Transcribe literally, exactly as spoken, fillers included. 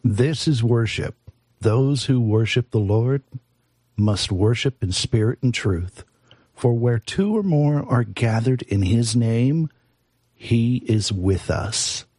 This is worship. Those who worship the Lord must worship in spirit and truth. For where two or more are gathered in his name, he is with us.